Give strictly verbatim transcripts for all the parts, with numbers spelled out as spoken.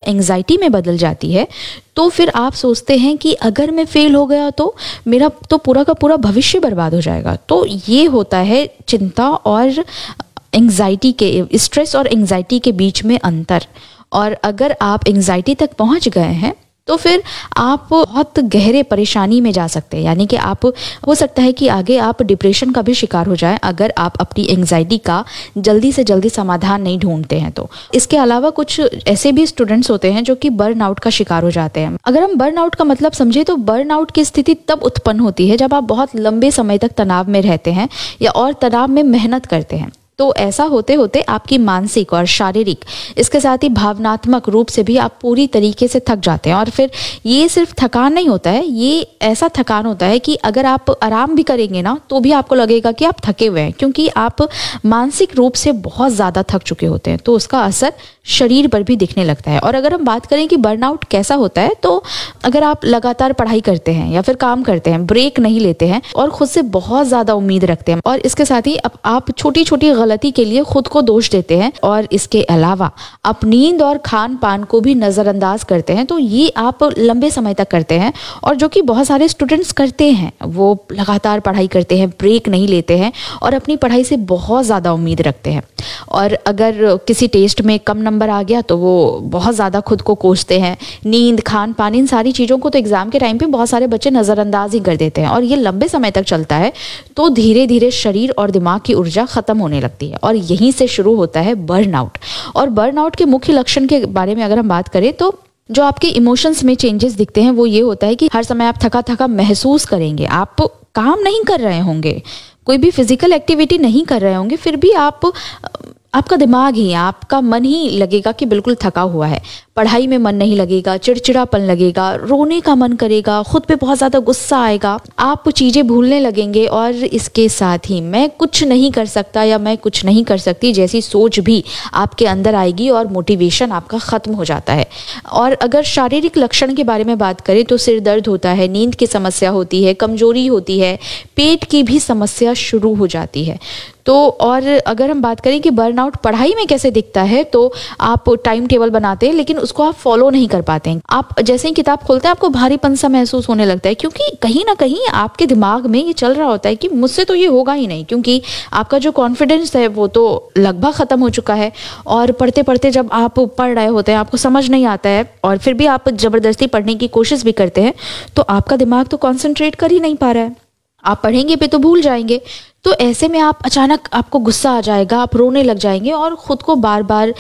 Anxiety में बदल जाती है तो फिर आप सोचते हैं कि अगर मैं फेल हो गया तो मेरा तो पूरा का पूरा भविष्य बर्बाद हो जाएगा। तो ये होता है चिंता और एंग्जाइटी के, स्ट्रेस और एंग्जाइटी के बीच में अंतर। और अगर आप एंग्जाइटी तक पहुंच गए हैं तो फिर आप बहुत गहरे परेशानी में जा सकते हैं, यानी कि आप हो सकता है कि आगे आप डिप्रेशन का भी शिकार हो जाएं अगर आप अपनी एंग्जाइटी का जल्दी से जल्दी समाधान नहीं ढूंढते हैं तो। इसके अलावा कुछ ऐसे भी स्टूडेंट्स होते हैं जो कि बर्नआउट का शिकार हो जाते हैं। अगर हम बर्नआउट का मतलब समझे तो बर्नआउट की स्थिति तब उत्पन्न होती है जब आप बहुत लंबे समय तक तनाव में रहते हैं या और तनाव में मेहनत करते हैं। तो ऐसा होते होते आपकी मानसिक और शारीरिक, इसके साथ ही भावनात्मक रूप से भी आप पूरी तरीके से थक जाते हैं। और फिर ये सिर्फ थकान नहीं होता है, ये ऐसा थकान होता है कि अगर आप आराम भी करेंगे ना तो भी आपको लगेगा कि आप थके हुए हैं, क्योंकि आप मानसिक रूप से बहुत ज़्यादा थक चुके होते हैं। तो उसका असर शरीर पर भी दिखने लगता है। और अगर हम बात करें कि बर्नआउट कैसा होता है, तो अगर आप लगातार पढ़ाई करते हैं या फिर काम करते हैं, ब्रेक नहीं लेते हैं और खुद से बहुत ज़्यादा उम्मीद रखते हैं, और इसके साथ ही आप छोटी छोटी गलती के लिए खुद को दोष देते हैं, और इसके अलावा आप नींद और खान पान को भी नज़रअंदाज करते हैं, तो ये आप लंबे समय तक करते हैं। और जो कि बहुत सारे स्टूडेंट्स करते हैं, वो लगातार पढ़ाई करते हैं, ब्रेक नहीं लेते हैं और अपनी पढ़ाई से बहुत ज़्यादा उम्मीद रखते हैं। और अगर किसी टेस्ट में कम नंबर आ गया तो वो बहुत ज़्यादा खुद को कोसते हैं। नींद, खान पान, इन सारी चीज़ों को तो एग्ज़ाम के टाइम पे बहुत सारे बच्चे नज़रअंदाज ही कर देते हैं, और ये लंबे समय तक चलता है तो धीरे धीरे शरीर और दिमाग की ऊर्जा ख़त्म होने लगती है, और यहीं से शुरू होता है बर्नआउट। और बर्नआउट के मुख्य लक्षण के बारे में अगर हम बात करें तो जो आपके इमोशंस में चेंजेस दिखते हैं वो ये होता है कि हर समय आप थका थका महसूस करेंगे, आप काम नहीं कर रहे होंगे, कोई भी फिजिकल एक्टिविटी नहीं कर रहे होंगे, फिर भी आप आपका दिमाग ही, आपका मन ही लगेगा कि बिल्कुल थका हुआ है। पढ़ाई में मन नहीं लगेगा, चिड़चिड़ापन लगेगा, रोने का मन करेगा, खुद पे बहुत ज़्यादा गुस्सा आएगा, आप चीज़ें भूलने लगेंगे, और इसके साथ ही मैं कुछ नहीं कर सकता या मैं कुछ नहीं कर सकती जैसी सोच भी आपके अंदर आएगी और मोटिवेशन आपका ख़त्म हो जाता है। और अगर शारीरिक लक्षण के बारे में बात करें तो सिर दर्द होता है, नींद की समस्या होती है, कमजोरी होती है, पेट की भी समस्या शुरू हो जाती है। तो और अगर हम बात करें कि बर्नआउट पढ़ाई में कैसे दिखता है, तो आप टाइम टेबल बनाते हैं लेकिन उसको आप फॉलो नहीं कर पाते हैं। आप जैसे ही किताब खोलते हैं आपको भारीपन सा महसूस होने लगता है, क्योंकि कहीं ना कहीं आपके दिमाग में ये चल रहा होता है कि मुझसे तो ये होगा ही नहीं, क्योंकि आपका जो कॉन्फिडेंस है वो तो लगभग ख़त्म हो चुका है। और पढ़ते पढ़ते जब आप पढ़ रहे होते हैं आपको समझ नहीं आता है, और फिर भी आप ज़बरदस्ती पढ़ने की कोशिश भी करते हैं, तो आपका दिमाग तो कॉन्सेंट्रेट कर ही नहीं पा रहा है, आप पढ़ेंगे भी तो भूल जाएंगे। तो ऐसे में आप अचानक आपको गुस्सा आ जाएगा, आप रोने लग जाएंगे और ख़ुद को बार बार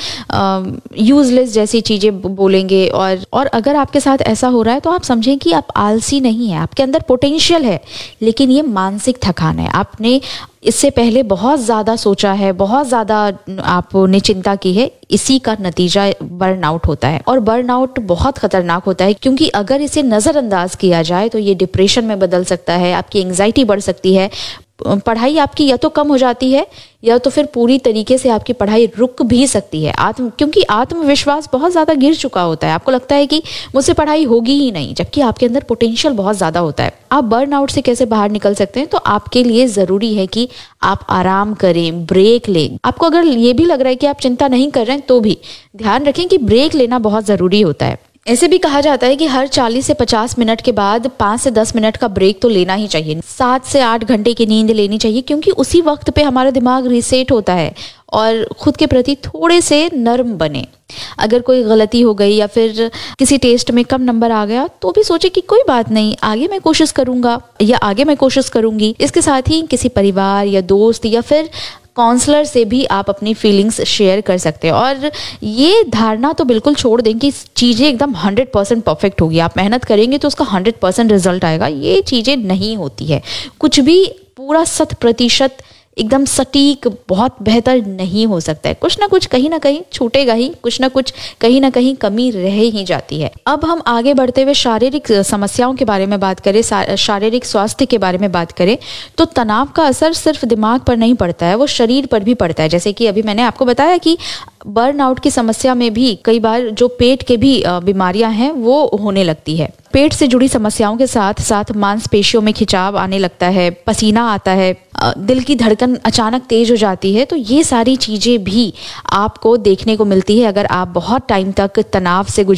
यूज़लेस जैसी चीज़ें बोलेंगे। और और अगर आपके साथ ऐसा हो रहा है तो आप समझें कि आप आलसी नहीं हैं, आपके अंदर पोटेंशियल है, लेकिन ये मानसिक थकान है। आपने इससे पहले बहुत ज़्यादा सोचा है, बहुत ज़्यादा आपने चिंता की है, इसी का नतीजा बर्नआउट होता है। और बर्नआउट बहुत ख़तरनाक होता है, क्योंकि अगर इसे नज़रअंदाज किया जाए तो ये डिप्रेशन में बदल सकता है, आपकी एंग्जाइटी बढ़ सकती है, पढ़ाई आपकी या तो कम हो जाती है या तो फिर पूरी तरीके से आपकी पढ़ाई रुक भी सकती है। आत्म क्योंकि आत्मविश्वास बहुत ज़्यादा गिर चुका होता है, आपको लगता है कि मुझसे पढ़ाई होगी ही नहीं, जबकि आपके अंदर पोटेंशियल बहुत ज़्यादा होता है। आप बर्नआउट से कैसे बाहर निकल सकते हैं, तो आपके लिए ज़रूरी है कि आप आराम करें, ब्रेक लें। आपको अगर ये भी लग रहा है कि आप चिंता नहीं कर रहे हैं तो भी ध्यान रखें कि ब्रेक लेना बहुत ज़रूरी होता है। ऐसे भी कहा जाता है कि हर चालीस से पचास मिनट के बाद पाँच से दस मिनट का ब्रेक तो लेना ही चाहिए। सात से आठ घंटे की नींद लेनी चाहिए, क्योंकि उसी वक्त पे हमारा दिमाग रीसेट होता है और खुद के प्रति थोड़े से नर्म बने। अगर कोई गलती हो गई या फिर किसी टेस्ट में कम नंबर आ गया तो भी सोचे कि कोई बात नहीं, आगे मैं कोशिश करूंगा या आगे मैं कोशिश करूंगी। इसके साथ ही किसी परिवार या दोस्त या फिर काउंसलर से भी आप अपनी फीलिंग्स शेयर कर सकते हैं। और ये धारणा तो बिल्कुल छोड़ दें कि चीज़ें एकदम हंड्रेड परसेंट परफेक्ट होगी, आप मेहनत करेंगे तो उसका हंड्रेड परसेंट रिजल्ट आएगा। ये चीज़ें नहीं होती है, कुछ भी पूरा शत प्रतिशत एकदम सटीक बहुत बेहतर नहीं हो सकता है, कुछ ना कुछ कहीं ना कहीं छूटेगा ही, कुछ ना कुछ कहीं ना कहीं कमी रह ही जाती है। अब हम आगे बढ़ते हुए शारीरिक समस्याओं के बारे में बात करें, शारीरिक स्वास्थ्य के बारे में बात करें, तो तनाव का असर सिर्फ दिमाग पर नहीं पड़ता है, वो शरीर पर भी पड़ता है। जैसे कि अभी मैंने आपको बताया कि बर्नआउट की समस्या में भी कई बार जो पेट के भी बीमारियां हैं वो होने लगती है। पेट से जुड़ी समस्याओं के साथ साथ मांसपेशियों में खिंचाव आने लगता है, पसीना आता है, दिल की धड़कन अचानक तेज हो जाती है। तो ये सारी चीज़ें भी आपको देखने को मिलती है अगर आप बहुत टाइम तक तनाव से